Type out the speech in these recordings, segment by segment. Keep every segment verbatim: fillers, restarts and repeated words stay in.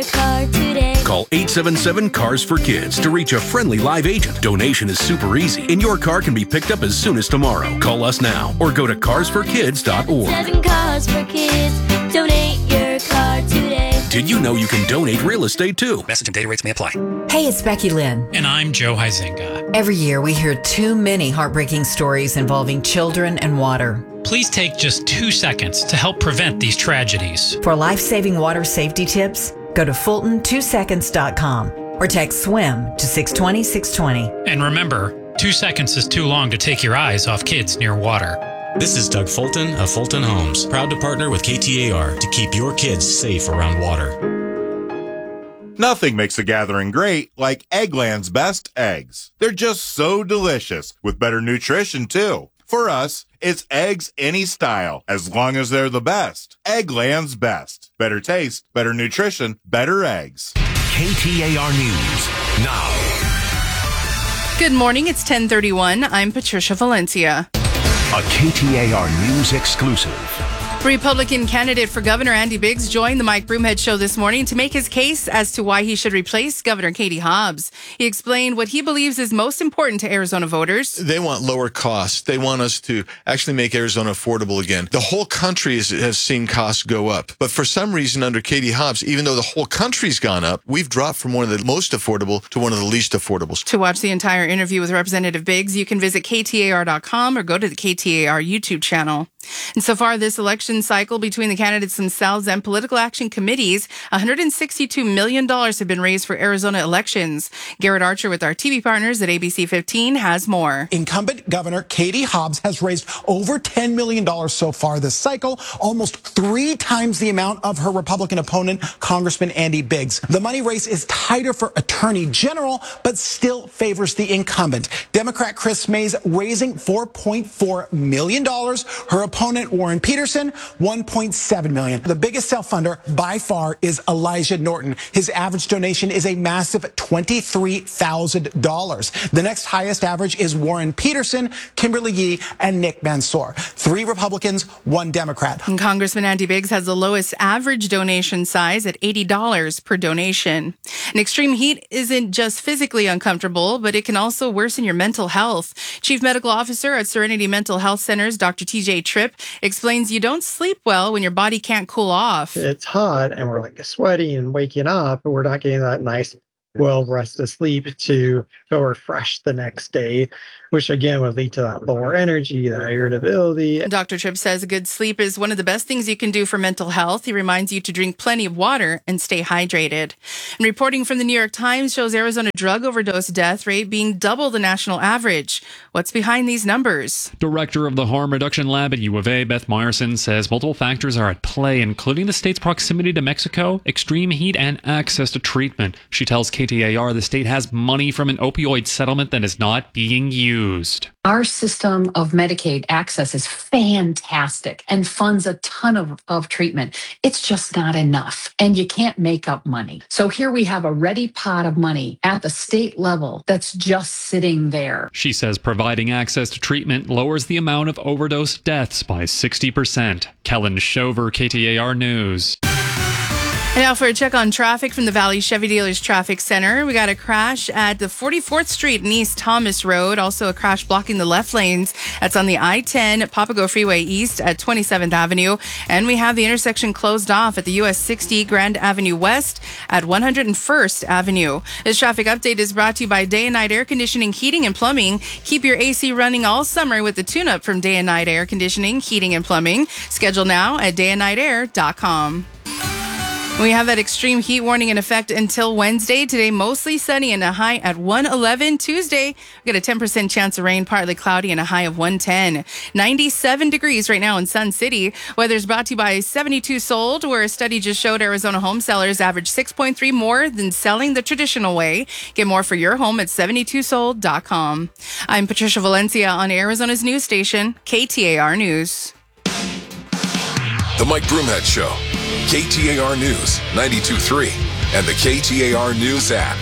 car today. Call eight seven seven, C A R S for Kids to reach a friendly live agent. Donation is super easy, and your car can be picked up as soon as tomorrow. Call us now or go to cars for kids dot org. Seven cars for kids. Donate your car today. Did you know you can donate real estate too? Message and data rates may apply. Hey, it's Becky Lynn. And I'm Joe Huizenga. Every year we hear too many heartbreaking stories involving children and water. Please take just two seconds to help prevent these tragedies. For life-saving water safety tips, go to Fulton two seconds dot com or text SWIM to six two zero, six two zero. And remember, two seconds is too long to take your eyes off kids near water. This is Doug Fulton of Fulton Homes, proud to partner with K T A R to keep your kids safe around water. Nothing makes a gathering great like Eggland's best eggs. They're just so delicious, with better nutrition too. For us, it's eggs any style, as long as they're the best. Eggland's best. Better taste, better nutrition, better eggs. K T A R News now. Good morning, it's ten thirty-one. I'm Patricia Valencia. A K T A R News exclusive. Republican candidate for Governor Andy Biggs joined the Mike Broomhead Show this morning to make his case as to why he should replace Governor Katie Hobbs. He explained what he believes is most important to Arizona voters. They want lower costs. They want us to actually make Arizona affordable again. The whole country is, has seen costs go up. But for some reason, under Katie Hobbs, even though the whole country's gone up, we've dropped from one of the most affordable to one of the least affordables. To watch the entire interview with Representative Biggs, you can visit K T A R dot com or go to the K T A R YouTube channel. And so far this election cycle, between the candidates themselves and political action committees, one hundred sixty-two million dollars have been raised for Arizona elections. Garrett Archer with our T V partners at A B C fifteen has more. Incumbent Governor Katie Hobbs has raised over ten million dollars so far this cycle, almost three times the amount of her Republican opponent, Congressman Andy Biggs. The money race is tighter for Attorney General, but still favors the incumbent. Democrat Chris Mays raising four point four million dollars. Her opponent, Warren Peterson, one point seven million dollars. The biggest self-funder by far is Elijah Norton. His average donation is a massive twenty-three thousand dollars. The next highest average is Warren Peterson, Kimberly Yee, and Nick Mansour. Three Republicans, one Democrat. And Congressman Andy Biggs has the lowest average donation size at eighty dollars per donation. And extreme heat isn't just physically uncomfortable, but it can also worsen your mental health. Chief Medical Officer at Serenity Mental Health Centers, Doctor T J Tripp, explains you don't sleep well when your body can't cool off. It's hot and we're like sweaty and waking up, and we're not getting that nice, well rested sleep to feel refreshed the next day, which again would lead to that lower energy, that irritability. Doctor Tripp says good sleep is one of the best things you can do for mental health. He reminds you to drink plenty of water and stay hydrated. And reporting from the New York Times shows Arizona drug overdose death rate being double the national average. What's behind these numbers? Director of the Harm Reduction Lab at U of A, Beth Myerson, says multiple factors are at play, including the state's proximity to Mexico, extreme heat, and access to treatment. She tells K T A R the state has money from an opioid settlement that is not being used. Our system of Medicaid access is fantastic and funds a ton of, of treatment. It's just not enough, and you can't make up money. So here we have a ready pot of money at the state level that's just sitting there. She says providing access to treatment lowers the amount of overdose deaths by sixty percent. Kellen Shover, K T A R News. And now for a check on traffic from the Valley Chevy Dealers Traffic Center. We got a crash at the forty-fourth Street and East Thomas Road. Also a crash blocking the left lanes. That's on the I ten Papago Freeway East at twenty-seventh Avenue. And we have the intersection closed off at the U S sixty Grand Avenue West at one hundred first Avenue. This traffic update is brought to you by Day and Night Air Conditioning, Heating and Plumbing. Keep your A C running all summer with the tune-up from Day and Night Air Conditioning, Heating and Plumbing. Schedule now at day and night air dot com. We have that extreme heat warning in effect until Wednesday. Today, mostly sunny and a high at one eleven. Tuesday, we got a ten percent chance of rain, partly cloudy and a high of one ten. ninety-seven degrees right now in Sun City. Weather's brought to you by seventy-two Sold, where a study just showed Arizona home sellers average six point three more than selling the traditional way. Get more for your home at seventy-two sold dot com. I'm Patricia Valencia on Arizona's news station, K T A R News. The Mike Broomhead Show. K T A R News, ninety-two point three, and the K T A R News app.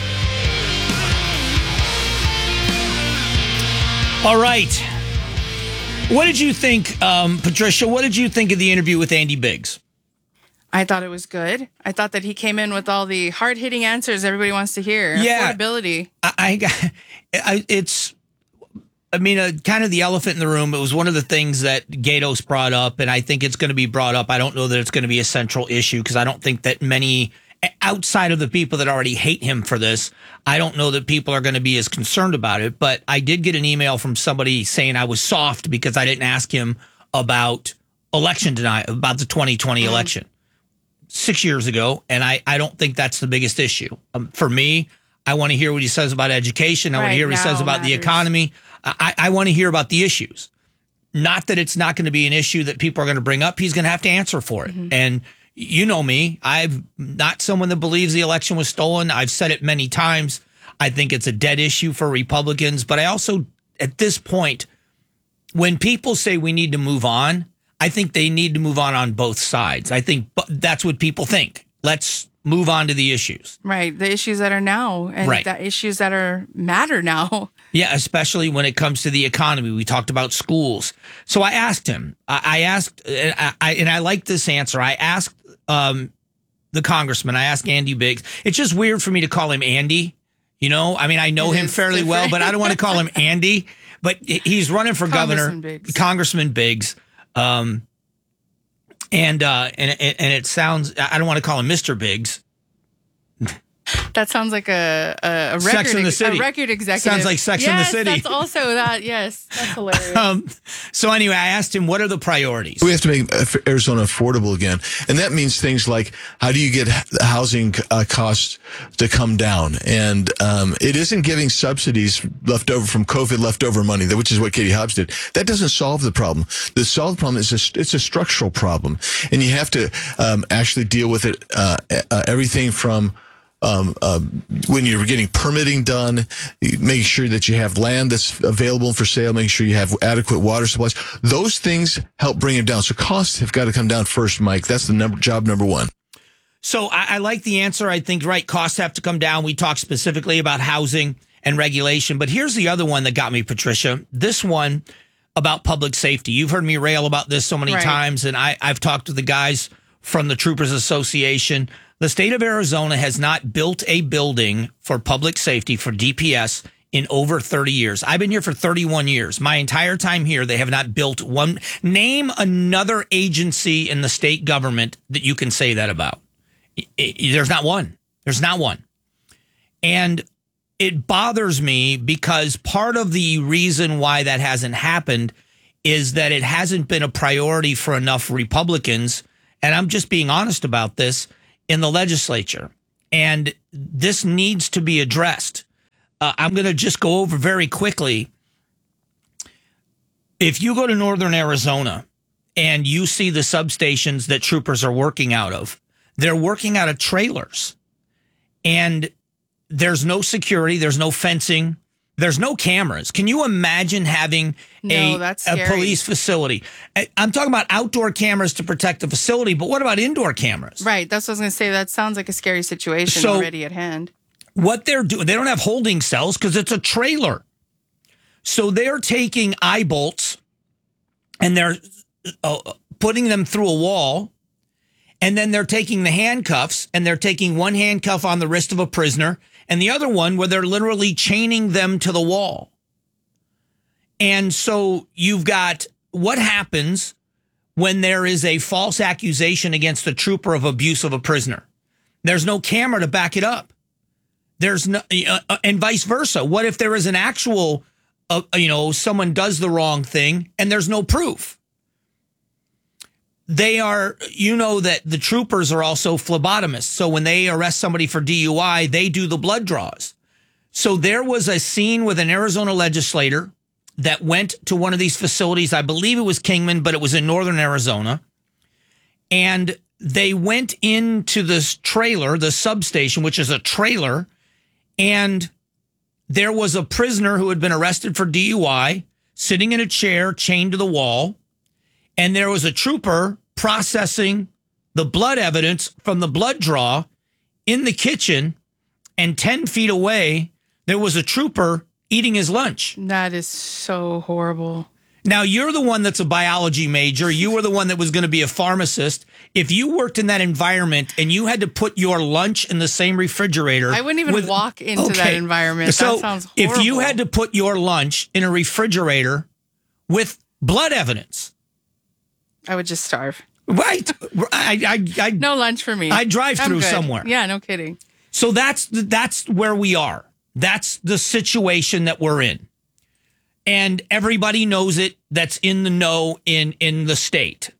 All right. What did you think, um, Patricia, what did you think of the interview with Andy Biggs? I thought it was good. I thought that he came in with all the hard-hitting answers everybody wants to hear. Yeah. Affordability. I, I, I it's, I mean, uh, kind of the elephant in the room. It was one of the things that Gatos brought up, and I think it's going to be brought up. I don't know that it's going to be a central issue because I don't think that many, outside of the people that already hate him for this, I don't know that people are going to be as concerned about it. But I did get an email from somebody saying I was soft because I didn't ask him about election denial, about the twenty twenty mm-hmm. election. Six years ago, and I, I don't think that's the biggest issue. Um, for me, I want to hear what he says about education. I right, want to hear what he says about matters. the economy. I, I want to hear about the issues. Not that it's not going to be an issue that people are going to bring up. He's going to have to answer for it. Mm-hmm. And you know me, I'm not someone that believes the election was stolen. I've said it many times. I think it's a dead issue for Republicans. But I also, at this point, when people say we need to move on, I think they need to move on on both sides. I think that's what people think. Let's move on to the issues. Right. The issues that are now and right. the issues that are matter now. Yeah, especially when it comes to the economy. We talked about schools. So I asked him, I, I asked, and I, and I like this answer. I asked um, the congressman, I asked Andy Biggs. It's just weird for me to call him Andy. You know, I mean, I know it him fairly different. well, but I don't want to call him Andy. But he's running for Congressman governor, Biggs. Congressman Biggs. Um, and, uh, and, and it sounds, I don't want to call him Mister Biggs. That sounds like a, a, a record, Sex in the City. A record executive. Sounds like Sex yes, in the City. That's also that. Yes. That's hilarious. Um, so anyway, I asked him, what are the priorities? We have to make Arizona affordable again. And that means things like, how do you get housing uh, costs to come down? And um, it isn't giving subsidies left over from COVID leftover money, which is what Katie Hobbs did. That doesn't solve the problem. The solved problem is a, it's a structural problem. And you have to um, actually deal with it, uh, uh, everything from Um, uh, when you're getting permitting done, making sure that you have land that's available for sale, making sure you have adequate water supplies. Those things help bring it down. So costs have got to come down first, Mike. That's the number, job number one. So I, I like the answer. I think, right, costs have to come down. We talked specifically about housing and regulation. But here's the other one that got me, Patricia. This one about public safety. You've heard me rail about this so many right. times, and I, I've talked to the guys from the Troopers Association. The state of Arizona has not built a building for public safety, for D P S, in over thirty years. I've been here for thirty-one years. My entire time here, they have not built one. Name another agency in the state government that you can say that about. There's not one. There's not one. And it bothers me because part of the reason why that hasn't happened is that it hasn't been a priority for enough Republicans, and I'm just being honest about this, in the legislature. And this needs to be addressed. Uh, I'm going to just go over very quickly. If you go to northern Arizona and you see the substations that troopers are working out of, they're working out of trailers. And there's no security, there's no fencing, there's no cameras. Can you imagine having no, a, that's a scary. police facility? I'm talking about outdoor cameras to protect the facility, but what about indoor cameras? Right. That's what I was going to say. That sounds like a scary situation So- already at hand. What they're doing, they don't have holding cells because it's a trailer. So they're taking eye bolts and they're uh, putting them through a wall. And then they're taking the handcuffs and they're taking one handcuff on the wrist of a prisoner and the other one where they're literally chaining them to the wall. And so you've got what happens when there is a false accusation against a trooper of abuse of a prisoner. There's no camera to back it up. There's no, uh, and vice versa. What if there is an actual, uh, you know, someone does the wrong thing and there's no proof? They are, you know, that the troopers are also phlebotomists. So when they arrest somebody for D U I, they do the blood draws. So there was a scene with an Arizona legislator that went to one of these facilities. I believe it was Kingman, but it was in northern Arizona. And they went into this trailer, the substation, which is a trailer, and there was a prisoner who had been arrested for D U I sitting in a chair chained to the wall. And there was a trooper processing the blood evidence from the blood draw in the kitchen. And ten feet away, there was a trooper eating his lunch. That is so horrible. Now, you're the one that's a biology major. You were the one that was going to be a pharmacist. if you worked in that environment and you had to put your lunch in the same refrigerator. I wouldn't even with, walk into okay. that environment. So that sounds horrible. if you had to put your lunch in a refrigerator with blood evidence, I would just starve. Right. I, I, I, no lunch for me. I drive I'm through good. somewhere. Yeah, no kidding. So that's that's where we are. That's the situation that we're in. And everybody knows it that's in the know in, in the state.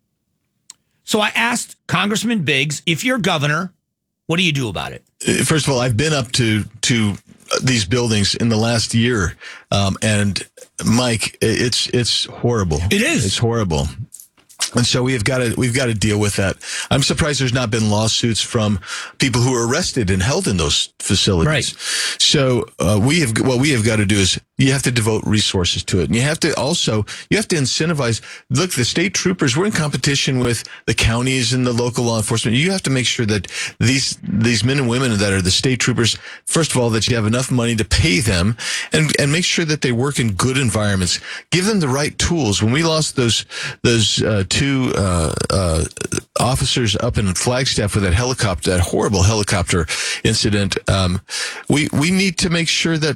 So I asked Congressman Biggs, if you're governor, what do you do about it? First of all, I've been up to to these buildings in the last year, um, and Mike, it's it's horrible. It is. It's horrible. And so we have got to we've got to deal with that. I'm surprised there's not been lawsuits from people who were arrested and held in those facilities. Right. So uh, we have what we have got to do is you have to devote resources to it, and you have to also you have to incentivize. Look, the state troopers, we're in competition with the counties and the local law enforcement. You have to make sure that these these men and women that are the state troopers, first of all, that you have enough money to pay them, and and make sure that they work in good environments. Give them the right tools. When we lost those those uh, two uh, uh, officers up in Flagstaff with that helicopter, that horrible helicopter incident, um, we we need to make sure that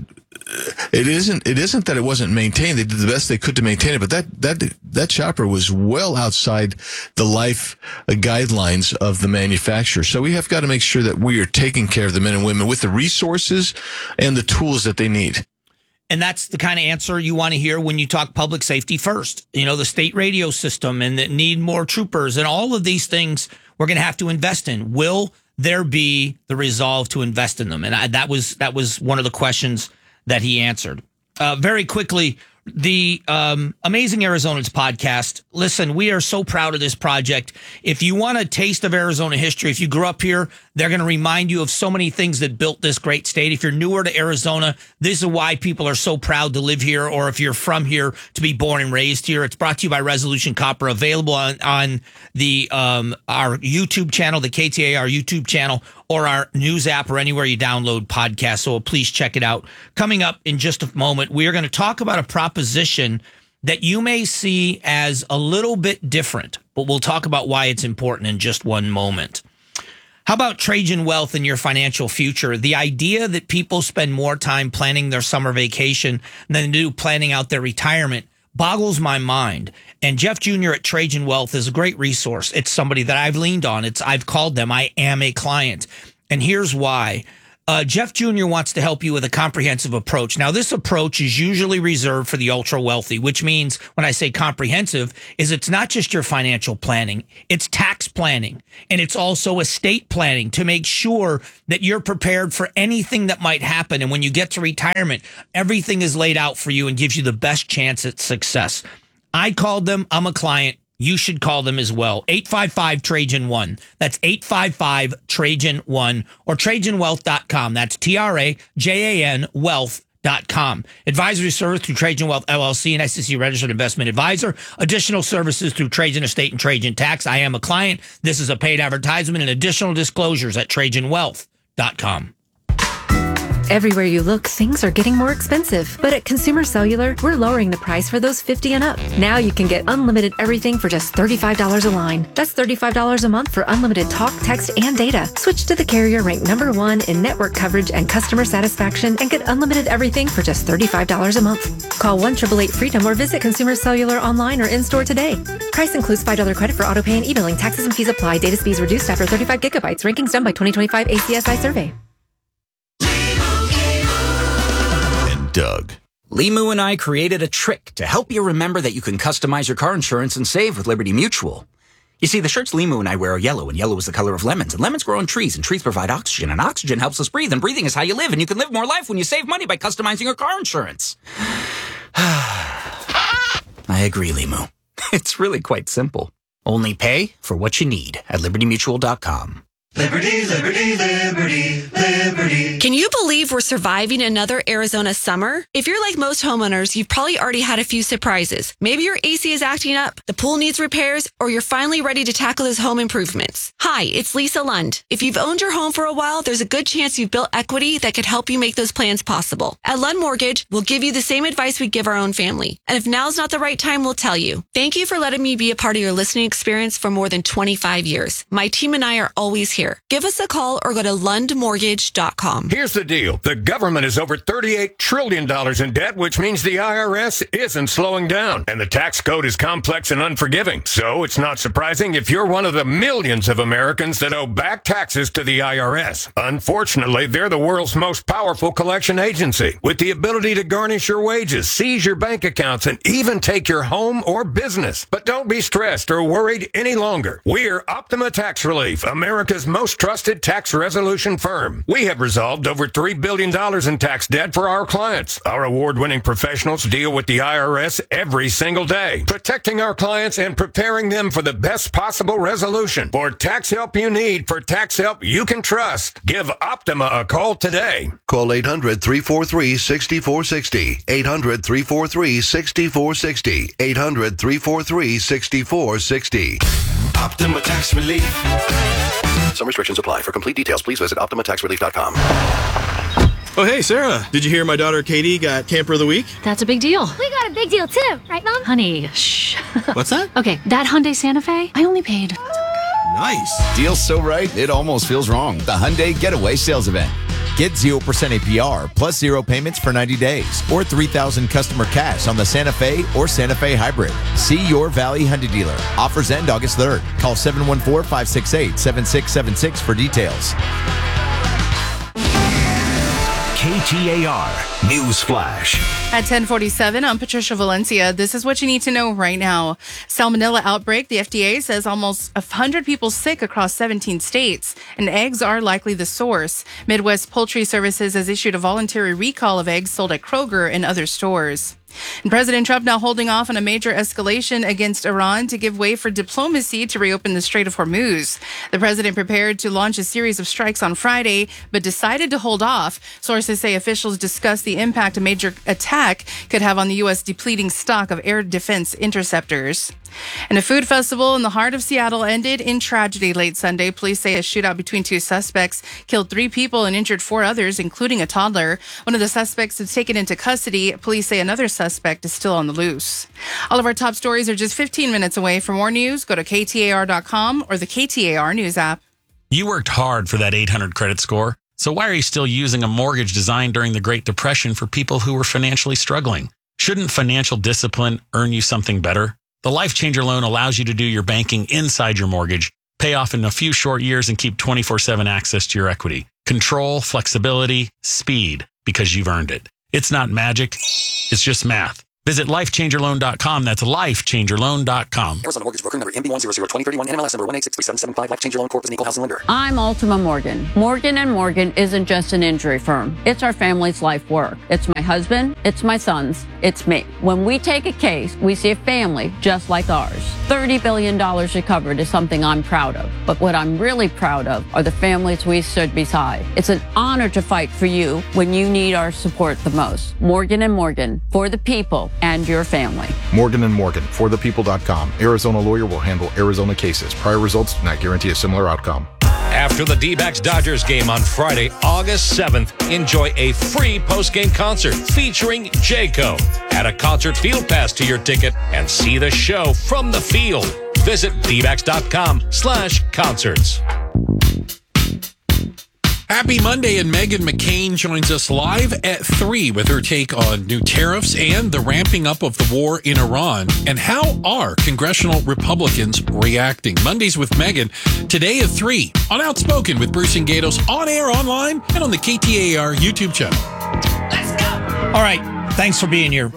it isn't it isn't that it wasn't maintained. They did the best they could to maintain it, but that that that chopper was well outside the life guidelines of the manufacturer. So we have got to make sure that we are taking care of the men and women with the resources and the tools that they need. And that's the kind of answer you want to hear when you talk public safety first. You know, the state radio system and that need more troopers and all of these things we're going to have to invest in. Will there be the resolve to invest in them? And I, that was that was one of the questions that he answered. Uh, very quickly, the um, Amazing Arizona's podcast. Listen, we are so proud of this project. If you want a taste of Arizona history, if you grew up here, they're going to remind you of so many things that built this great state. If you're newer to Arizona, this is why people are so proud to live here, or if you're from here, to be born and raised here. It's brought to you by Resolution Copper, available on, on the um, our YouTube channel, the K T A R YouTube channel, or our news app, or anywhere you download podcasts. So please check it out. Coming up in just a moment, we are going to talk about a proposition that you may see as a little bit different, but we'll talk about why it's important in just one moment. How about Trajan Wealth in your financial future? The idea that people spend more time planning their summer vacation than they do planning out their retirement boggles my mind. And Jeff Junior at Trajan Wealth is a great resource. It's somebody that I've leaned on. It's I've called them. I am a client. And here's why. Uh, Jeff Junior wants to help you with a comprehensive approach. Now, this approach is usually reserved for the ultra wealthy, which means when I say comprehensive is it's not just your financial planning, it's tax planning, and it's also estate planning to make sure that you're prepared for anything that might happen. And when you get to retirement, everything is laid out for you and gives you the best chance at success. I called them. I'm a client. You should call them as well. eight five five Trajan one. That's eight five five Trajan one, or Trajan Wealth dot com. That's T R A J A N Wealth dot com. Advisory service through Trajan Wealth L L C, an S E C registered investment advisor. Additional services through Trajan Estate and Trajan Tax. I am a client. This is a paid advertisement, and additional disclosures at Trajan Wealth dot com. Everywhere you look, things are getting more expensive. But at Consumer Cellular, we're lowering the price for those fifty and up. Now you can get unlimited everything for just thirty-five dollars a line. That's thirty-five dollars a month for unlimited talk, text, and data. Switch to the carrier ranked number one in network coverage and customer satisfaction and get unlimited everything for just thirty-five dollars a month. Call one eight eight eight freedom or visit Consumer Cellular online or in-store today. Price includes five dollars credit for auto pay and e-billing. Taxes and fees apply. Data speeds reduced after thirty-five gigabytes. Rankings done by twenty twenty-five A C S I survey. Doug. Limu and I created a trick to help you remember that you can customize your car insurance and save with Liberty Mutual. You see, the shirts Limu and I wear are yellow, and yellow is the color of lemons, and lemons grow on trees, and trees provide oxygen, and oxygen helps us breathe, and breathing is how you live, and you can live more life when you save money by customizing your car insurance. I agree, Limu. It's really quite simple. Only pay for what you need at liberty mutual dot com. Liberty, liberty, liberty, liberty. Can Can you believe we're surviving another Arizona summer? If you're like most homeowners, you've probably already had a few surprises. Maybe your A C is acting up, the pool needs repairs, or you're finally ready to tackle those home improvements. Hi, it's Lisa Lund. If you've owned your home for a while, there's a good chance you've built equity that could help you make those plans possible. At Lund Mortgage, we'll give you the same advice we give our own family. And if now's not the right time, we'll tell you. Thank you for letting me be a part of your listening experience for more than twenty-five years. My team and I are always here. Give us a call or go to lund mortgage dot com. Here's the deal. The government is over thirty-eight trillion dollars in debt, which means the I R S isn't slowing down. And the tax code is complex and unforgiving. So it's not surprising if you're one of the millions of Americans that owe back taxes to the I R S. Unfortunately, they're the world's most powerful collection agency, with the ability to garnish your wages, seize your bank accounts, and even take your home or business. But don't be stressed or worried any longer. We're Optima Tax Relief, America's most trusted tax resolution firm. We have resolved over three billion dollars in tax debt for our clients. Our award-winning professionals deal with the I R S every single day, protecting our clients and preparing them for the best possible resolution. For tax help you need, for tax help you can trust, give Optima a call today. Call eight hundred, three four three, six four six zero. eight hundred, three four three, six four six zero. eight hundred, three four three, six four six zero. Optima Tax Relief. Some restrictions apply. For complete details, please visit optima tax relief dot com. Oh, hey, Sarah. Did you hear my daughter Katie got Camper of the Week? That's a big deal. We got a big deal too, right, Mom? Honey, shh. What's that? Okay, that Hyundai Santa Fe, I only paid. Nice. Deal's so right, it almost feels wrong. The Hyundai Getaway Sales Event. Get zero percent A P R plus zero payments for ninety days or three thousand customer cash on the Santa Fe or Santa Fe Hybrid. See your Valley Hyundai dealer. Offers end August third. Call seven one four, five six eight, seven six seven six for details. K T A R News Flash. At ten forty-seven, I'm Patricia Valencia. This is what you need to know right now. Salmonella outbreak. The F D A says almost one hundred people sick across seventeen states, and eggs are likely the source. Midwest Poultry Services has issued a voluntary recall of eggs sold at Kroger and other stores. And President Trump now holding off on a major escalation against Iran to give way for diplomacy to reopen the Strait of Hormuz. The president prepared to launch a series of strikes on Friday, but decided to hold off. Sources say officials discussed the impact a major attack could have on the U S depleting stock of air defense interceptors. And a food festival in the heart of Seattle ended in tragedy late Sunday. Police say a shootout between two suspects killed three people and injured four others, including a toddler. One of the suspects is taken into custody. Police say another suspect is still on the loose. All of our top stories are just fifteen minutes away. For more news, go to K T A R dot com or the K T A R News app. You worked hard for that eight hundred credit score. So why are you still using a mortgage designed during the Great Depression for people who were financially struggling? Shouldn't financial discipline earn you something better? The Life Changer loan allows you to do your banking inside your mortgage, pay off in a few short years, and keep twenty-four seven access to your equity. Control, flexibility, speed, because you've earned it. It's not magic. It's just math. Visit life changer loan dot com. That's life changer loan dot com. Arizona Mortgage Broker number M B one zero zero twenty thirty-one, N M L S number one eight six three seven seven five. Life Changer Loan Corp is an equal housing lender. I'm Ultima Morgan. Morgan and Morgan isn't just an injury firm. It's our family's life work. It's my husband. It's my sons. It's me. When we take a case, we see a family just like ours. thirty billion dollars recovered is something I'm proud of. But what I'm really proud of are the families we stood beside. It's an honor to fight for you when you need our support the most. Morgan and Morgan, for the people and your family. Morgan and Morgan, for the people dot com. Arizona lawyer will handle Arizona cases. Prior results do not guarantee a similar outcome. After the D-backs Dodgers game on Friday, August seventh, enjoy a free post-game concert featuring Jayco. Add a concert field pass to your ticket and see the show from the field. Visit D backs dot com slash concerts. Happy Monday, and Meghan McCain joins us live at three with her take on new tariffs and the ramping up of the war in Iran. And how are congressional Republicans reacting? Mondays with Meghan, today at three on Outspoken with Bruce and Gatos, on air, online, and on the K T A R YouTube channel. Let's go! All right, thanks for being here.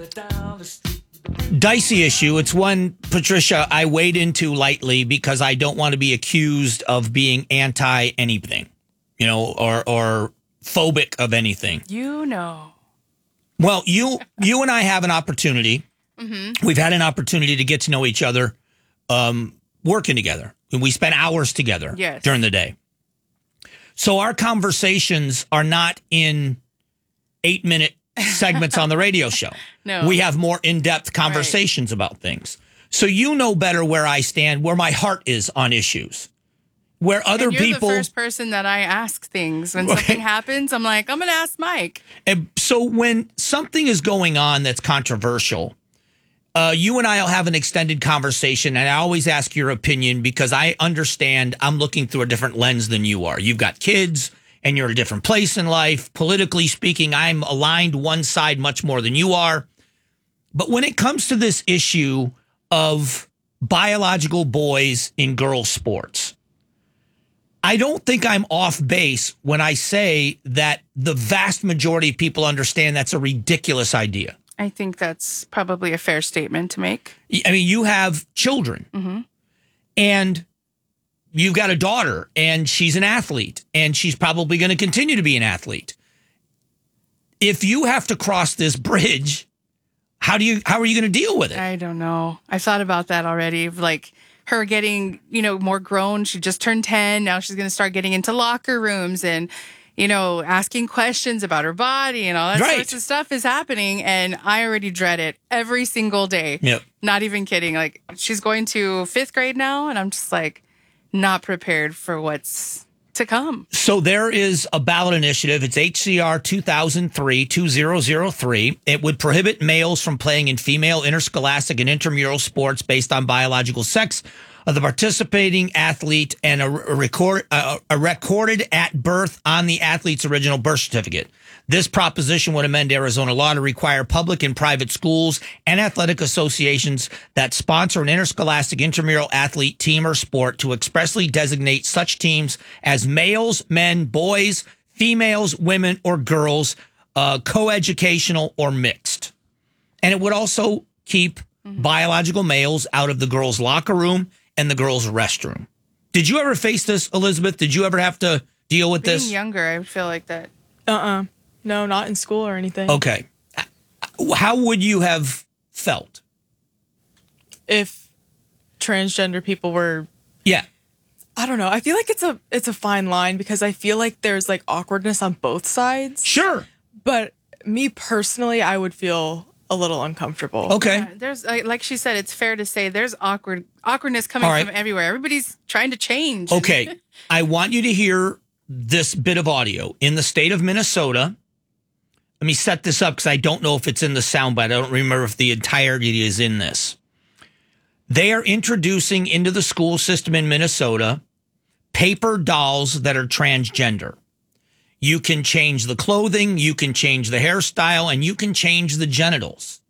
Dicey issue. It's one, Patricia, I wade into lightly because I don't want to be accused of being anti anything. You know, or or phobic of anything. You know. Well, you you and I have an opportunity. Mm-hmm. We've had an opportunity to get to know each other, um, working together. And we spent hours together yes. during the day. So our conversations are not in eight minute segments on the radio show. No. We have more in-depth conversations right. about things. So you know better where I stand, where my heart is on issues. Where other and you're people. You're the first person that I ask things. When okay. something happens, I'm like, I'm going to ask Mike. And so when something is going on that's controversial, uh, you and I will have an extended conversation, and I always ask your opinion because I understand I'm looking through a different lens than you are. You've got kids, and you're at a different place in life. Politically speaking, I'm aligned one side much more than you are. But when it comes to this issue of biological boys in girls' sports, I don't think I'm off base when I say that the vast majority of people understand that's a ridiculous idea. I think that's probably a fair statement to make. I mean, you have children, mm-hmm. and you've got a daughter, and she's an athlete, and she's probably going to continue to be an athlete. If you have to cross this bridge, how do you? How are you going to deal with it? I don't know. I thought about that already. Like her getting, you know, more grown. She just turned ten. Now she's going to start getting into locker rooms and, you know, asking questions about her body and all that right. sorts of stuff is happening. And I already dread it every single day. Yep. Not even kidding. Like she's going to fifth grade now, and I'm just like not prepared for what's to come. So there is a ballot initiative. It's H C R two thousand three two thousand three. It would prohibit males from playing in female interscholastic and intramural sports based on biological sex of the participating athlete and a, a record a, a recorded at birth on the athlete's original birth certificate. This proposition would amend Arizona law to require public and private schools and athletic associations that sponsor an interscholastic intramural athlete team or sport to expressly designate such teams as males, men, boys, females, women, or girls, uh, coeducational or mixed. And it would also keep mm-hmm. biological males out of the girls' locker room and the girls' restroom. Did you ever face this, Elizabeth? Did you ever have to deal with Being this? Being younger, I would feel like that. Uh-uh. No, not in school or anything. Okay. How would you have felt? If transgender people were... Yeah. I don't know. I feel like it's a it's a fine line because I feel like there's like awkwardness on both sides. Sure. But me personally, I would feel a little uncomfortable. Okay. Yeah, there's like, like she said, it's fair to say there's awkward awkwardness coming right. from everywhere. Everybody's trying to change. Okay. I want you to hear this bit of audio. In the state of Minnesota, let me set this up because I don't know if it's in the soundbite. I don't remember if the entirety is in this. They are introducing into the school system in Minnesota paper dolls that are transgender. You can change the clothing, you can change the hairstyle, and you can change the genitals.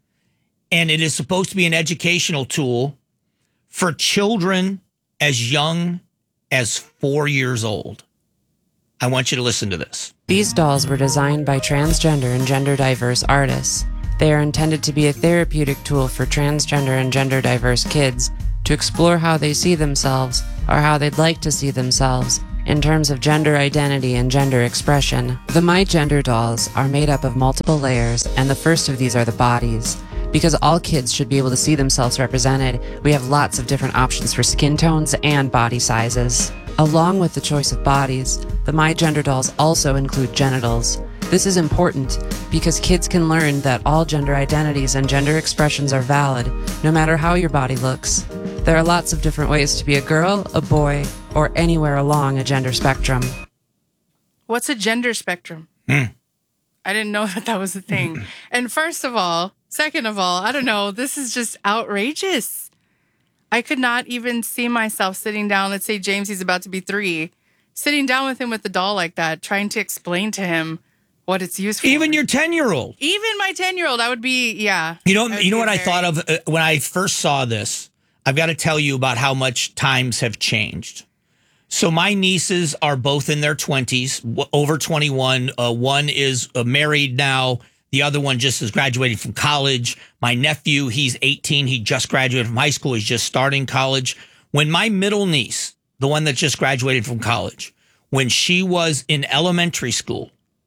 And it is supposed to be an educational tool for children as young as four years old. I want you to listen to this. These dolls were designed by transgender and gender diverse artists. They are intended to be a therapeutic tool for transgender and gender diverse kids to explore how they see themselves or how they'd like to see themselves in terms of gender identity and gender expression. The My Gender dolls are made up of multiple layers, and the first of these are the bodies. Because all kids should be able to see themselves represented, we have lots of different options for skin tones and body sizes. Along with the choice of bodies, the My Gender dolls also include genitals. This is important because kids can learn that all gender identities and gender expressions are valid, no matter how your body looks. There are lots of different ways to be a girl, a boy, or anywhere along a gender spectrum. What's a gender spectrum? Mm. I didn't know that that was a thing. And first of all, second of all, I don't know, this is just outrageous. I could not even see myself sitting down, let's say James, he's about to be three, sitting down with him with the doll like that, trying to explain to him what it's used for. Even your ten-year-old. Even my ten-year-old, I would be, yeah. You know, you know what very... I thought of uh, when I first saw this? I've got to tell you about how much times have changed. So my nieces are both in their twenties, over twenty-one. Uh, one is uh, married now. The other one just has graduated from college. My nephew, he's eighteen. He just graduated from high school. He's just starting college. When my middle niece, the one that just graduated from college, when she was in elementary school,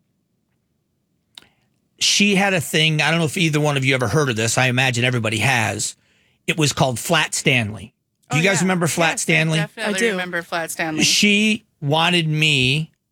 she had a thing. I don't know if either one of you ever heard of this. I imagine everybody has. It was called Flat Stanley. Do oh, you guys yeah. remember Flat yes, Stanley? I definitely I do. remember Flat Stanley. She wanted me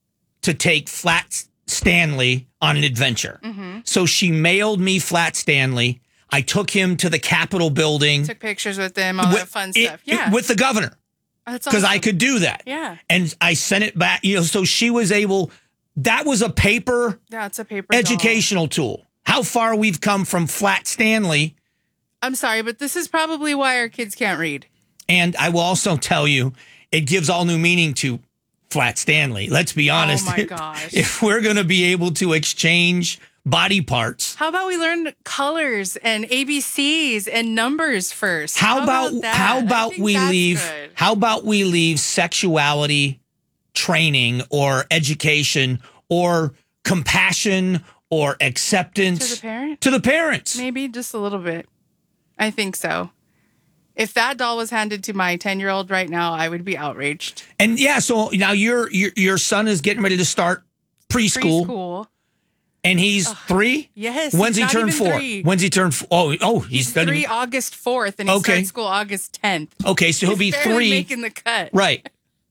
to take Flat Stanley on an adventure. Mm-hmm. So she mailed me Flat Stanley. I took him to the Capitol building. Took pictures with them, all with, that fun it, stuff. Yeah. It, with the governor. That's Because awesome. I could do that. Yeah. And I sent it back, you know, so she was able, that was a paper Yeah, it's a paper educational doll. tool. How far we've come from Flat Stanley. I'm sorry, but this is probably why our kids can't read. And I will also tell you, it gives all new meaning to Flat Stanley. Let's be honest. Oh my gosh. If we're going to be able to exchange body parts. How about we learn colors and A B Cs and numbers first? How, How about, about that? how I about think we that's leave good. how about we leave sexuality training or education or compassion or acceptance To the parent? to the parents? Maybe just a little bit. I think so. If that doll was handed to my ten-year-old right now, I would be outraged. And yeah, so now your your your son is getting ready to start preschool. Preschool. And he's Ugh. three? Yes. When's he's he not turn even four? three. When's he turn four? Oh, oh, he's, He's gonna three be- August fourth, and he Okay. starts school August tenth. Okay, so he'll He's be barely three. making the cut. Right.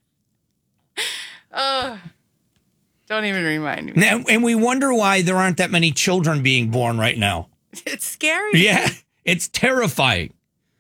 Ugh. Don't even remind me. Now, and we wonder why there aren't that many children being born right now. It's scary. Yeah, it's terrifying.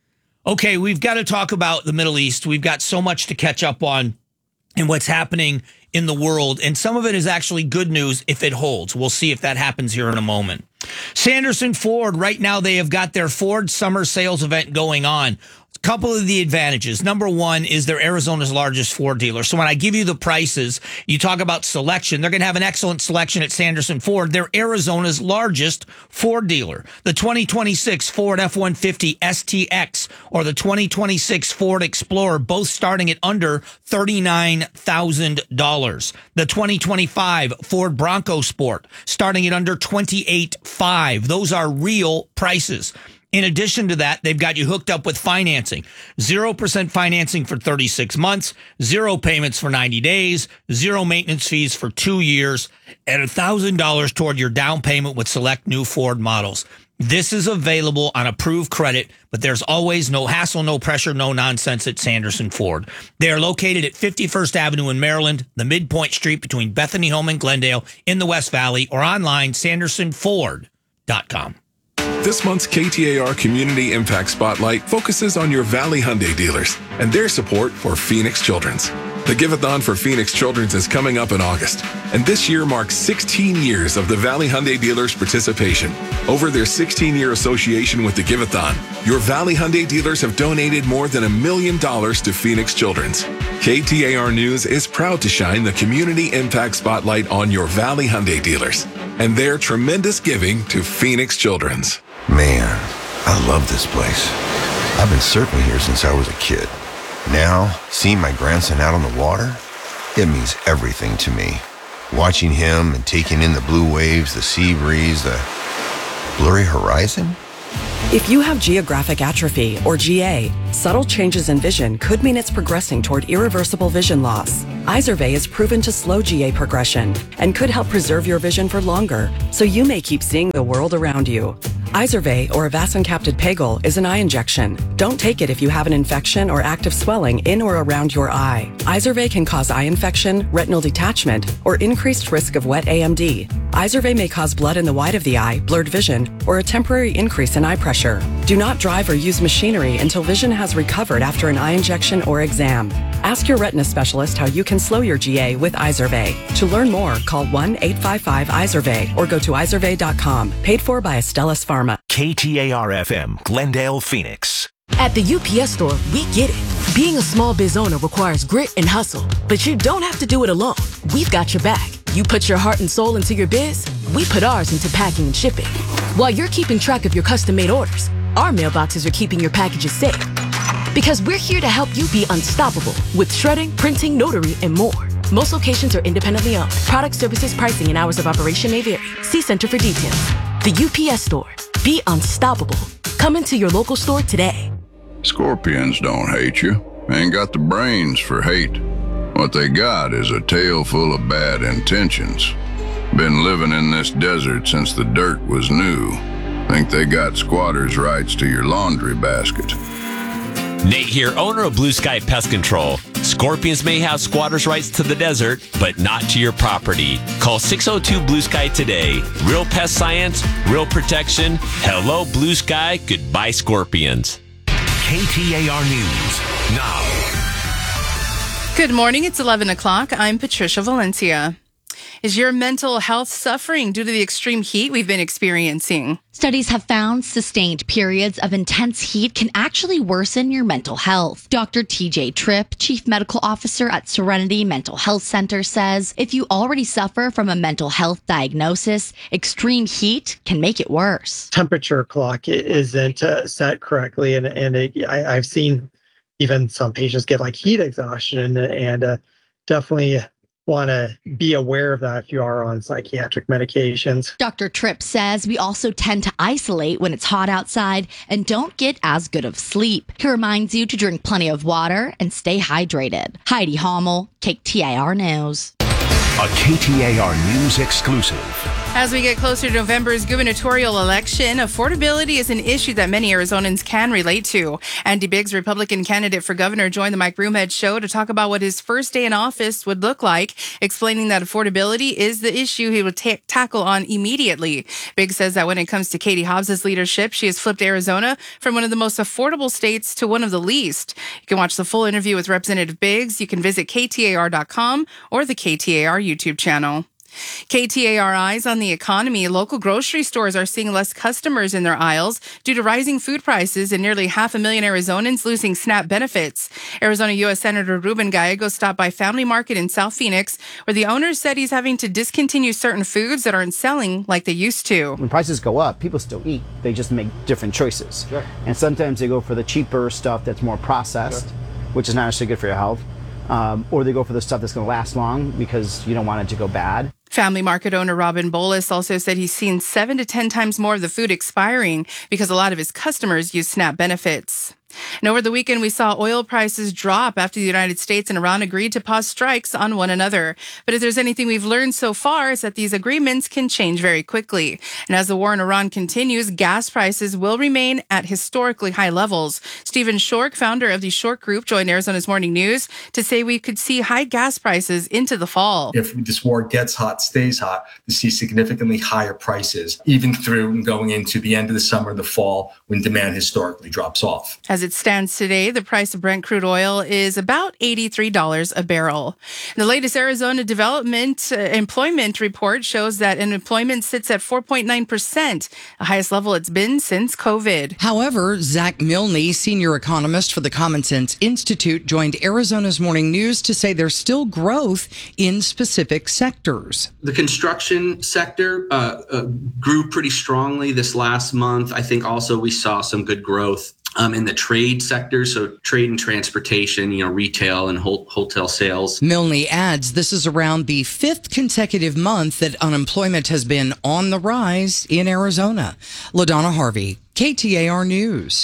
Okay, we've got to talk about the Middle East. We've got so much to catch up on and what's happening in the world. And some of it is actually good news if it holds. We'll see if that happens here in a moment. Sanderson Ford, right now they have got their Ford Summer Sales event going on. A couple of the advantages. Number one is they're Arizona's largest Ford dealer. So when I give you the prices, you talk about selection. They're going to have an excellent selection at Sanderson Ford. They're Arizona's largest Ford dealer. The twenty twenty-six Ford F one fifty S T X or the twenty twenty-six Ford Explorer, both starting at under thirty-nine thousand dollars. The twenty twenty-five Ford Bronco Sport starting at under twenty-eight thousand five hundred dollars. Those are real prices. In addition to that, they've got you hooked up with financing. zero percent financing for thirty-six months, zero payments for ninety days, zero maintenance fees for two years, and one thousand dollars toward your down payment with select new Ford models. This is available on approved credit, but there's always no hassle, no pressure, no nonsense at Sanderson Ford. They are located at fifty-first Avenue in Maryland, the midpoint street between Bethany Home and Glendale in the West Valley, or online, sanderson ford dot com. This month's K T A R Community Impact Spotlight focuses on your Valley Hyundai dealers and their support for Phoenix Children's. The Give-a-thon for Phoenix Children's is coming up in August, and this year marks sixteen years of the Valley Hyundai dealers' participation. Over their sixteen-year association with the Give-a-thon, your Valley Hyundai dealers have donated more than a million dollars to Phoenix Children's. K T A R News is proud to shine the Community Impact Spotlight on your Valley Hyundai dealers and their tremendous giving to Phoenix Children's. Man, I love this place. I've been surfing here since I was a kid. Now, seeing my grandson out on the water, it means everything to me. Watching him and taking in the blue waves, the sea breeze, the blurry horizon. If you have geographic atrophy, or G A, subtle changes in vision could mean it's progressing toward irreversible vision loss. Izervay is proven to slow G A progression and could help preserve your vision for longer, so you may keep seeing the world around you. Izervay, or avacincaptad pegol, is an eye injection. Don't take it if you have an infection or active swelling in or around your eye. Izervay can cause eye infection, retinal detachment, or increased risk of wet A M D. Izervay may cause blood in the white of the eye, blurred vision, or a temporary increase in eye pressure. Do not drive or use machinery until vision has recovered after an eye injection or exam. Ask your retina specialist how you can slow your G A with Izervay. To learn more, call one eight five five Izervay or go to izervay dot com. Paid for by Astellas Pharma. K T A R F M, Glendale, Phoenix. At the U P S store, we get it. Being a small biz owner requires grit and hustle, but you don't have to do it alone. We've got your back. You put your heart and soul into your biz, we put ours into packing and shipping. While you're keeping track of your custom-made orders, our mailboxes are keeping your packages safe. Because we're here to help you be unstoppable with shredding, printing, notary, and more. Most locations are independently owned. Product, services, pricing, and hours of operation may vary. See Center for details. The U P S store. Be unstoppable. Come into your local store today. Scorpions don't hate you. Ain't got the brains for hate. What they got is a tail full of bad intentions. Been living in this desert since the dirt was new. Think they got squatters' rights to your laundry basket. Nate here, owner of Blue Sky Pest Control. Scorpions may have squatters' rights to the desert, but not to your property. Call six oh two Blue Sky today. Real pest science, real protection. Hello, Blue Sky. Goodbye, Scorpions. K T A R News now. Good morning. It's eleven o'clock. I'm Patricia Valencia. Is your mental health suffering due to the extreme heat we've been experiencing? Studies have found sustained periods of intense heat can actually worsen your mental health. Doctor T J Tripp, Chief Medical Officer at Serenity Mental Health Center, says if you already suffer from a mental health diagnosis, extreme heat can make it worse. Temperature clock isn't uh, set correctly, and, and it, I, I've seen even some patients get like heat exhaustion, and uh, definitely want to be aware of that if you are on psychiatric medications. Doctor Tripp says we also tend to isolate when it's hot outside and don't get as good of sleep. He reminds you to drink plenty of water and stay hydrated. Heidi Hommel, K T A R News. A K T A R News exclusive. As we get closer to November's gubernatorial election, affordability is an issue that many Arizonans can relate to. Andy Biggs, Republican candidate for governor, joined the Mike Broomhead Show to talk about what his first day in office would look like, explaining that affordability is the issue he would ta- tackle on immediately. Biggs says that when it comes to Katie Hobbs's leadership, she has flipped Arizona from one of the most affordable states to one of the least. You can watch the full interview with Representative Biggs. You can visit K T A R dot com or the K T A R YouTube channel. K T A R eyes on the economy. Local grocery stores are seeing less customers in their aisles due to rising food prices and nearly half a million Arizonans losing SNAP benefits. Arizona U S Senator Ruben Gallegos stopped by Family Market in South Phoenix, where the owner said he's having to discontinue certain foods that aren't selling like they used to. When prices go up, people still eat. They just make different choices. Sure. And sometimes they go for the cheaper stuff that's more processed, sure, which is not necessarily good for your health. Um, or they go for the stuff that's going to last long because you don't want it to go bad. Family Market owner Robin Bolus also said he's seen seven to ten times more of the food expiring because a lot of his customers use SNAP benefits. And over the weekend, we saw oil prices drop after the United States and Iran agreed to pause strikes on one another. But if there's anything we've learned so far, is that these agreements can change very quickly. And as the war in Iran continues, gas prices will remain at historically high levels. Stephen Shork, founder of the Shork Group, joined Arizona's Morning News to say we could see high gas prices into the fall. If this war gets hot, stays hot, to see significantly higher prices, even through going into the end of the summer, the fall, when demand historically drops off. As it stands today, the price of Brent crude oil is about eighty-three dollars a barrel. The latest Arizona Development uh, Employment Report shows that unemployment sits at four point nine percent, the highest level it's been since COVID. However, Zach Milne, senior economist for the Common Sense Institute, joined Arizona's Morning News to say there's still growth in specific sectors. The construction sector uh, uh, grew pretty strongly this last month. I think also we saw some good growth Um, in the trade sector, so trade and transportation, you know, retail and ho- hotel sales. Milne adds this is around the fifth consecutive month that unemployment has been on the rise in Arizona. LaDonna Harvey, K T A R News.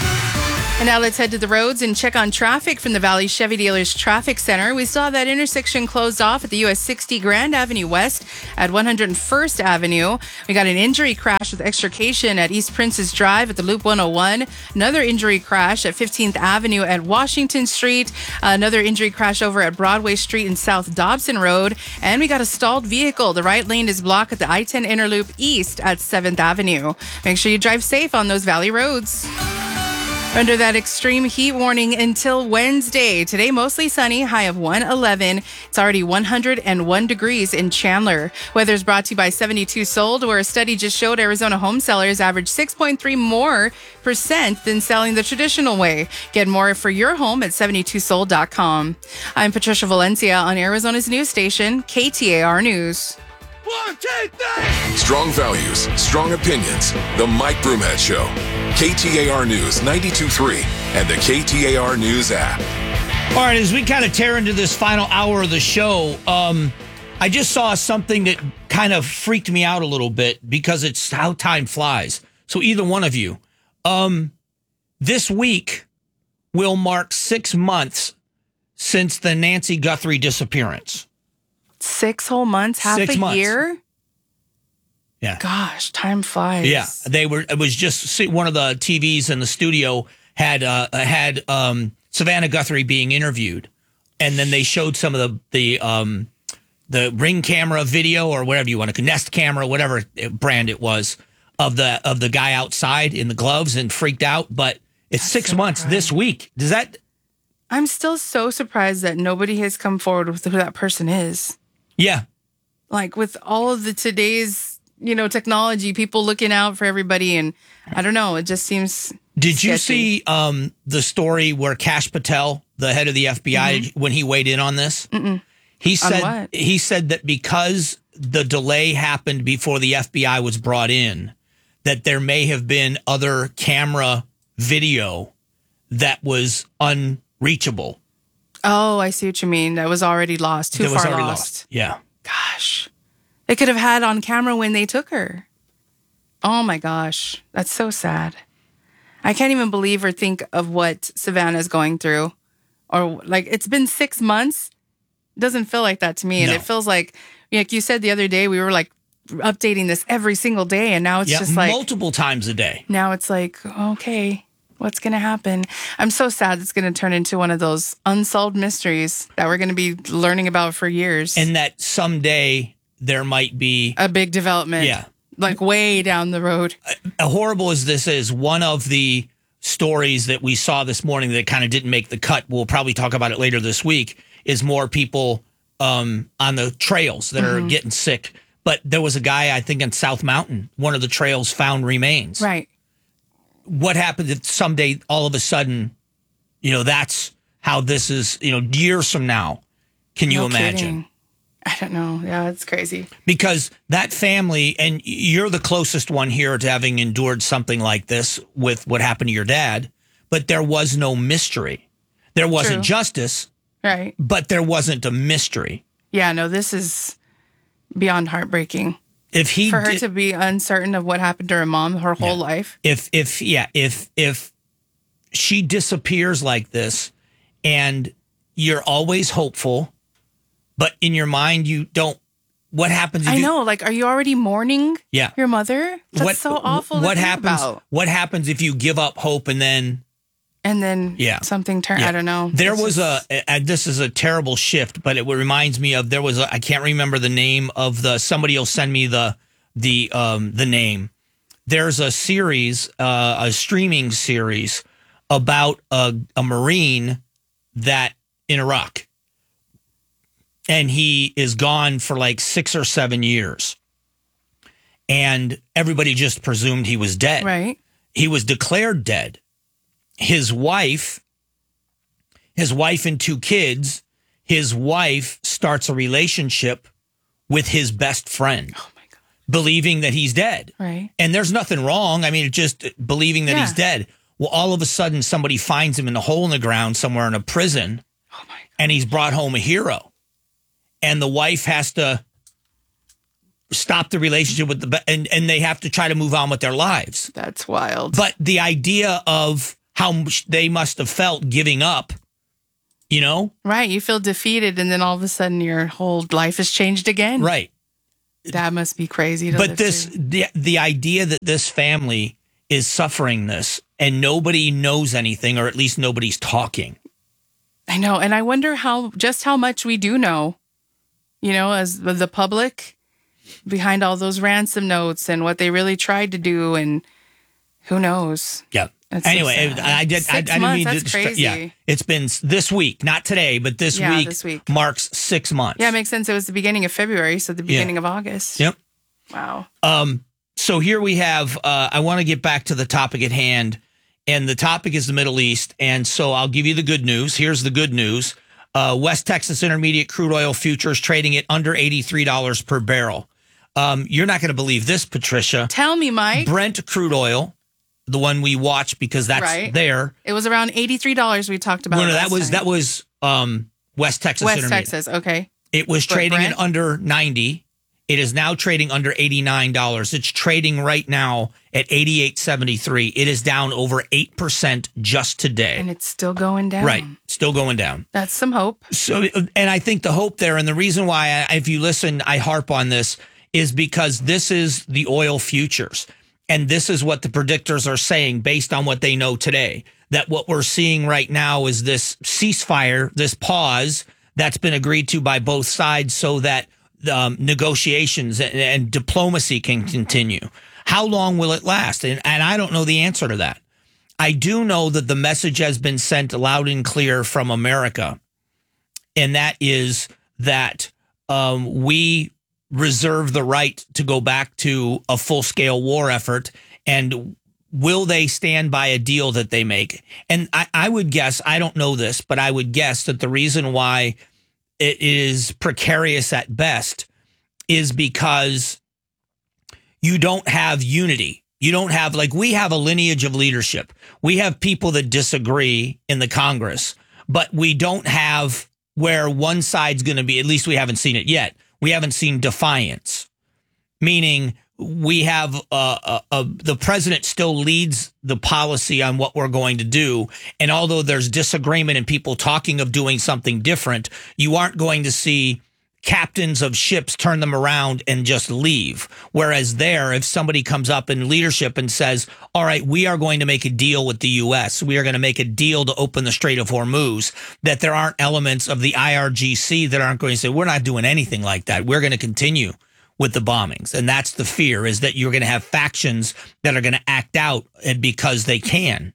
And now let's head to the roads and check on traffic from the Valley Chevy Dealers Traffic Center. We saw that intersection closed off at the U S sixty Grand Avenue West at one hundred first Avenue. We got an injury crash with extrication at East Princess Drive at the Loop one oh one. Another injury crash at fifteenth Avenue at Washington Street. Another injury crash over at Broadway Street and South Dobson Road. And we got a stalled vehicle. The right lane is blocked at the I ten Interloop East at seventh Avenue. Make sure you drive safe on those valley roads. Under that extreme heat warning until Wednesday. Today, mostly sunny, high of one eleven. It's already one hundred one degrees in Chandler. Weather is brought to you by seventy-two Sold, where a study just showed Arizona home sellers average six point three more percent than selling the traditional way. Get more for your home at seventy-two sold dot com. I'm Patricia Valencia on Arizona's news station, K T A R News. One, two, three. Strong values, strong opinions. The Mike Broomhead Show. K T A R News ninety-two point three and the K T A R News app. All right, as we kind of tear into this final hour of the show, um, I just saw something that kind of freaked me out a little bit because it's how time flies. So either one of you, um, this week will mark six months since the Nancy Guthrie disappearance. Six whole months, half Six a months. year? Yeah. Gosh, time flies. Yeah, they were. It was just one of the T Vs in the studio had uh, had um, Savannah Guthrie being interviewed, and then they showed some of the the um, the Ring camera video or whatever you want to Nest camera, whatever brand it was, of the of the guy outside in the gloves and freaked out. But it's That's six so months crazy. This week. Does that? I'm still so surprised that nobody has come forward with who that person is. Yeah. Like with all of the today's, you know, technology, people looking out for everybody. And I don't know, it just seems Did sketchy. you see um, the story where Kash Patel, the head of the F B I, mm-hmm. when he weighed in on this? Mm-mm. He said on what? he said that because the delay happened before the F B I was brought in, that there may have been other camera video that was unreachable. Oh, I see what you mean. That was already lost. Too that far was already lost. lost. Yeah. Gosh. They could have had on camera when they took her. Oh my gosh. That's so sad. I can't even believe or think of what Savannah's going through. Or like, it's been six months. It doesn't feel like that to me. And No. it feels like, like you said the other day, we were like updating this every single day. And now it's yeah, just like. multiple times a day. Now it's like, okay, what's going to happen? I'm so sad it's going to turn into one of those unsolved mysteries that we're going to be learning about for years. And that someday there might be a big development. Yeah. Like way down the road. Uh, horrible as this is, one of the stories that we saw this morning that kind of didn't make the cut, we'll probably talk about it later this week, is more people um, on the trails that Mhm. are getting sick. But there was a guy, I think, in South Mountain, one of the trails found remains. Right. What happens if someday, all of a sudden, you know, that's how this is, you know, years from now? Can you No imagine? kidding. I don't know. Yeah, it's crazy. Because that family, and you're the closest one here to having endured something like this with what happened to your dad, but there was no mystery. There wasn't True. justice, Right. but there wasn't a mystery. Yeah, no, this is beyond heartbreaking. If he For her did- to be uncertain of what happened to her mom her whole life. if if yeah, if if she disappears like this and you're always hopeful, but in your mind you don't, what happens if I you, know. Like, are you already mourning Yeah. your mother? That's what, so awful. What to think happens? about. What happens if you give up hope and then And then Yeah. something turned. Yeah. I don't know. There It's was just- a, and this is a terrible shift, but it reminds me of, there was a, I can't remember the name of the, somebody will send me the, the, um, the name. There's a series, uh, a streaming series about a, a Marine that in Iraq, and he is gone for like six or seven years. And everybody just presumed he was dead. Right. He was declared dead. His wife, his wife and two kids, his wife starts a relationship with his best friend. Oh my God. Believing that he's dead. Right. And there's nothing wrong. I mean, just believing that Yeah. he's dead. Well, all of a sudden somebody finds him in a hole in the ground somewhere in a prison. Oh my God. And he's brought home a hero. And the wife has to stop the relationship with the, be- and, and they have to try to move on with their lives. That's wild. But the idea of how much they must have felt giving up, you know? Right. You feel defeated, and then all of a sudden your whole life has changed again. Right. That must be crazy. To But live this, through. the, the idea that this family is suffering this and nobody knows anything, or at least nobody's talking. I know. And I wonder how, just how much we do know, you know, as the the public behind all those ransom notes and what they really tried to do. And who knows? Yeah. That's so Anyway, sad. I, I did. I, I Six didn't months, mean that's to. crazy. Yeah, it's been s- this week, not today, but this Yeah, week. this week. Marks six months. Yeah, it makes sense. It was the beginning of February, so the Yeah. beginning of August. Yep. Wow. Um. So here we have. Uh, I want to get back to the topic at hand, and the topic is the Middle East. And so I'll give you the good news. Here's the good news. Uh, West Texas Intermediate crude oil futures trading at under eighty-three dollars per barrel. Um, you're not going to believe this, Patricia. Tell me, Mike. Brent crude oil, the one we watch because that's Right. there. It was around eighty-three dollars we talked about. No, no, that last was time. that was um, West Texas West Intermediate. Texas. Okay. It was But trading Brent? at under ninety. It is now trading under eighty-nine dollars. It's trading right now at eighty-eight seventy-three. It is down over eight percent just today. And it's still going down. Right. Still going down. That's some hope. So, and I think the hope there, and the reason why, I, if you listen, I harp on this, is because this is the oil futures. And this is what the predictors are saying based on what they know today. that what we're seeing right now is this ceasefire, this pause that's been agreed to by both sides so that um, negotiations and, and diplomacy can continue. How long will it last? And, and I don't know the answer to that. I do know that the message has been sent loud and clear from America, and that is that um, we reserve the right to go back to a full-scale war effort, and will they stand by a deal that they make? And I, I would guess, I don't know this, but I would guess that the reason why it is precarious at best is because you don't have unity. You don't have, like, we have a lineage of leadership. We have people that disagree in the Congress, but we don't have where one side's going to be, at least we haven't seen it yet. We haven't seen defiance, meaning we have uh, a, a, the president still leads the policy on what we're going to do. And although there's disagreement and people talking of doing something different, you aren't going to see captains of ships turn them around and just leave. Whereas there, if somebody comes up in leadership and says, all right, we are going to make a deal with the U S, we are going to make a deal to open the Strait of Hormuz, that there aren't elements of the I R G C that aren't going to say, we're not doing anything like that. We're going to continue with the bombings. And that's the fear, is that you're going to have factions that are going to act out because they can.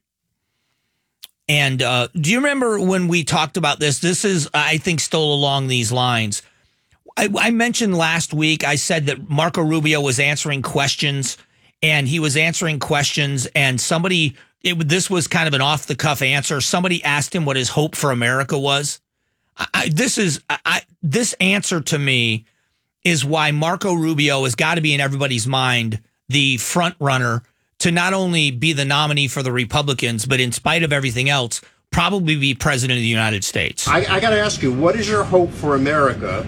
And uh, do you remember when we talked about this? This is, I think, still along these lines. I, I mentioned last week, I said that Marco Rubio was answering questions, and he was answering questions, and somebody, it, this was kind of an off-the-cuff answer. Somebody asked him what his hope for America was. I, this is I, this answer to me is why Marco Rubio has got to be in everybody's mind the front runner to not only be the nominee for the Republicans, but in spite of everything else, probably be president of the United States. I, I got to ask you, what is your hope for America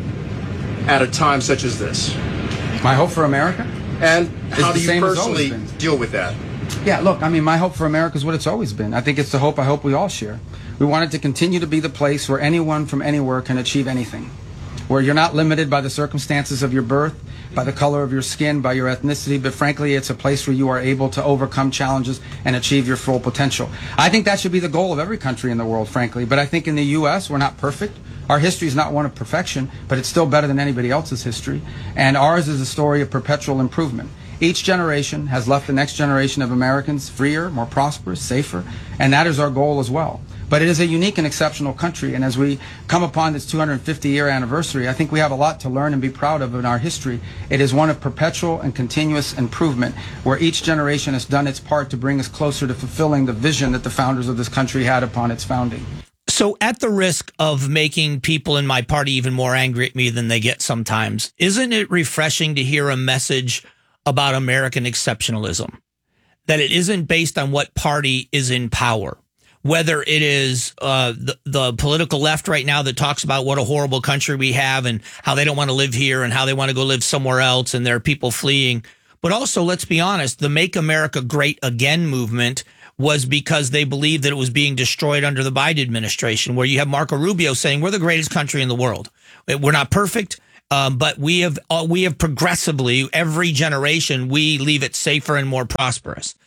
at a time such as this? My hope for America? And how do the you same as personally always been. deal with that? Yeah, look, I mean, my hope for America is what it's always been. I think it's the hope I hope we all share. We want it to continue to be the place where anyone from anywhere can achieve anything, where you're not limited by the circumstances of your birth, by the color of your skin, by your ethnicity, but frankly, it's a place where you are able to overcome challenges and achieve your full potential. I think that should be the goal of every country in the world, frankly, but I think in the U S, we're not perfect. Our history is not one of perfection, but it's still better than anybody else's history, and ours is a story of perpetual improvement. Each generation has left the next generation of Americans freer, more prosperous, safer, and that is our goal as well. But it is a unique and exceptional country, and as we come upon this two hundred fifty year anniversary, I think we have a lot to learn and be proud of in our history. It is one of perpetual and continuous improvement, where each generation has done its part to bring us closer to fulfilling the vision that the founders of this country had upon its founding. So at the risk of making people in my party even more angry at me than they get sometimes, isn't it refreshing to hear a message about American exceptionalism? That it isn't based on what party is in power. Whether it is uh, the, the political left right now that talks about what a horrible country we have and how they don't want to live here and how they want to go live somewhere else and there are people fleeing. But also, let's be honest, the Make America Great Again movement was because they believed that it was being destroyed under the Biden administration, where you have Marco Rubio saying we're the greatest country in the world. We're not perfect, um, but we have uh, we have progressively, every generation, we leave it safer and more prosperous.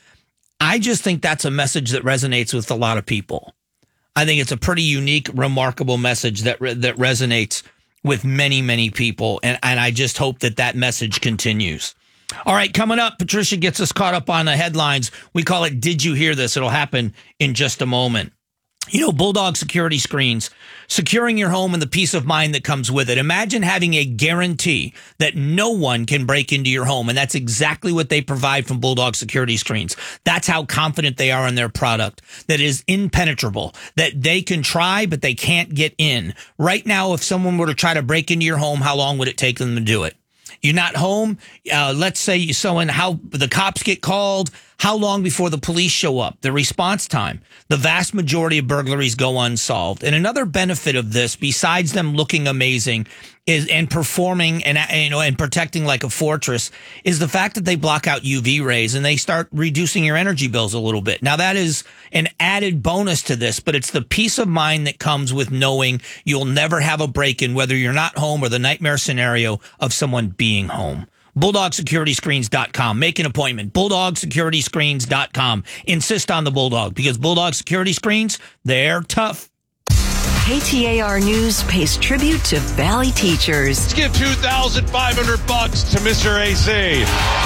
I just think that's a message that resonates with a lot of people. I think it's a pretty unique, remarkable message that re- that resonates with many, many people. And, and I just hope that that message continues. All right, coming up, Patricia gets us caught up on the headlines. We call it Did You Hear This? It'll happen in just a moment. You know, Bulldog security screens, securing your home and the peace of mind that comes with it. Imagine having a guarantee that no one can break into your home. And that's exactly what they provide from Bulldog security screens. That's how confident they are in their product, that is impenetrable, that they can try, but they can't get in. Right now, if someone were to try to break into your home, how long would it take them to do it? You're not home. Uh, let's say you someone how the cops get called. How long before the police show up? The response time. The vast majority of burglaries go unsolved. And another benefit of this, besides them looking amazing, is and performing and you know and protecting like a fortress, is the fact that they block out U V rays and they start reducing your energy bills a little bit. Now that is an added bonus to this, but it's the peace of mind that comes with knowing you'll never have a break-in, whether you're not home or the nightmare scenario of someone being home. bulldog security screens dot com. Make an appointment. bulldog security screens dot com. Insist on the Bulldog because Bulldog Security Screens, they're tough. K T A R News pays tribute to Valley teachers. Let's give two thousand five hundred bucks to Mister A C.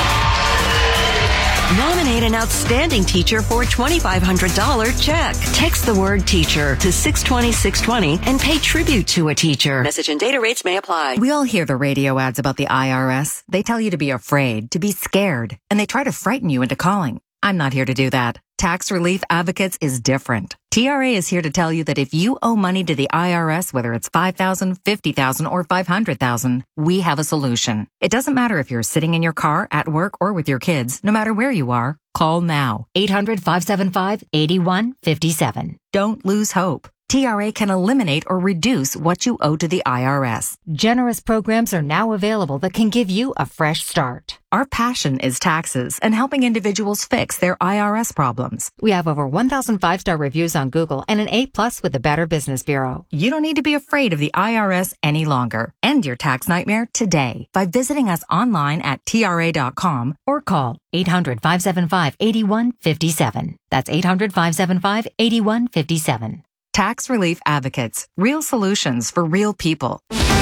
Nominate an outstanding teacher for a twenty-five hundred dollars check. Text the word teacher to six twenty, six twenty and pay tribute to a teacher. Message and data rates may apply. We all hear the radio ads about the I R S. They tell you to be afraid, to be scared, and they try to frighten you into calling. I'm not here to do that. Tax Relief Advocates is different. T R A is here to tell you that if you owe money to the I R S, whether it's five thousand dollars, fifty thousand dollars, or five hundred thousand dollars, we have a solution. It doesn't matter if you're sitting in your car, at work, or with your kids. No matter where you are, call now. eight hundred, five seven five, eight one five seven. Don't lose hope. T R A can eliminate or reduce what you owe to the I R S. Generous programs are now available that can give you a fresh start. Our passion is taxes and helping individuals fix their I R S problems. We have over one thousand five-star reviews on Google and an A plus with the Better Business Bureau. You don't need to be afraid of the I R S any longer. End your tax nightmare today by visiting us online at T R A dot com or call eight hundred, five seven five, eight one five seven. That's eight hundred, five seven five, eight one five seven. Tax Relief Advocates. Real solutions for real people.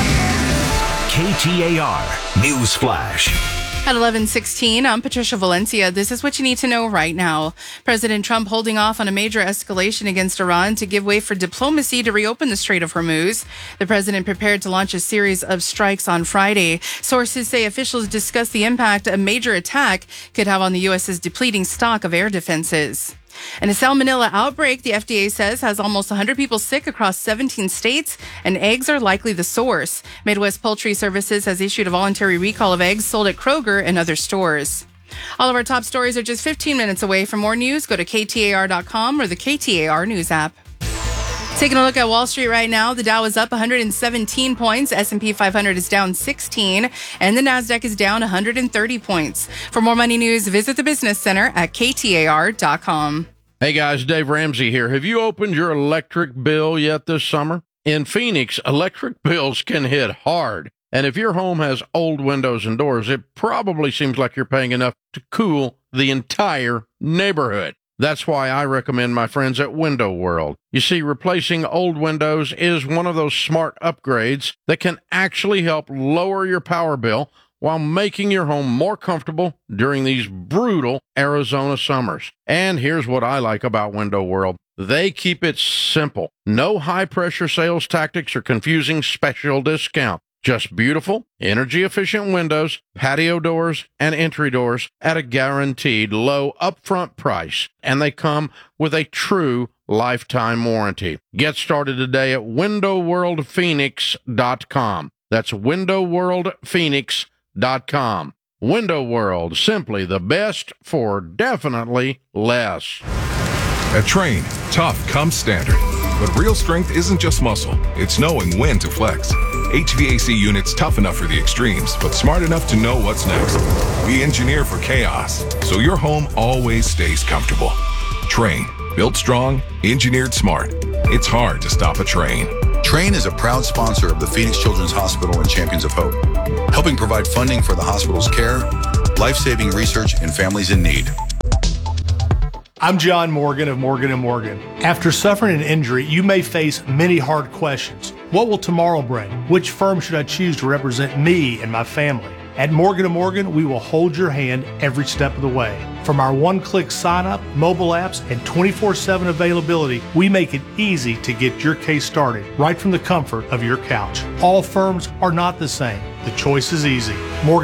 K T A R News Flash. At eleven sixteen, I'm Patricia Valencia. This is what you need to know right now. President Trump holding off on a major escalation against Iran to give way for diplomacy to reopen the Strait of Hormuz. The president prepared to launch a series of strikes on Friday. Sources say officials discussed the impact a major attack could have on the U S's depleting stock of air defenses. And a salmonella outbreak, the F D A says, has almost one hundred people sick across seventeen states, and eggs are likely the source. Midwest Poultry Services has issued a voluntary recall of eggs sold at Kroger and other stores. All of our top stories are just fifteen minutes away. For more news, go to K T A R dot com or the K T A R News app. Taking a look at Wall Street right now, the Dow is up one hundred seventeen points, S and P five hundred is down sixteen, and the NASDAQ is down one hundred thirty points. For more money news, visit the Business Center at K T A R dot com. Hey guys, Dave Ramsey here. Have you opened your electric bill yet this summer? In Phoenix, electric bills can hit hard. And if your home has old windows and doors, it probably seems like you're paying enough to cool the entire neighborhood. That's why I recommend my friends at Window World. You see, replacing old windows is one of those smart upgrades that can actually help lower your power bill while making your home more comfortable during these brutal Arizona summers. And here's what I like about Window World. They keep it simple. No high-pressure sales tactics or confusing special discount. Just beautiful, energy-efficient windows, patio doors, and entry doors at a guaranteed low upfront price. And they come with a true lifetime warranty. Get started today at window world phoenix dot com. That's window world phoenix dot com. Window World, simply the best for definitely less. At Train, tough comes standard. But real strength isn't just muscle, it's knowing when to flex. H V A C units tough enough for the extremes, but smart enough to know what's next. We engineer for chaos, so your home always stays comfortable. Train, built strong, engineered smart. It's hard to stop a train. Train is a proud sponsor of the Phoenix Children's Hospital and Champions of Hope, helping provide funding for the hospital's care, life-saving research, and families in need. I'm John Morgan of Morgan and Morgan. After suffering an injury, you may face many hard questions. What will tomorrow bring? Which firm should I choose to represent me and my family? At Morgan and Morgan, we will hold your hand every step of the way. From our one-click sign-up, mobile apps, and twenty-four seven availability, we make it easy to get your case started right from the comfort of your couch. All firms are not the same. The choice is easy. Morgan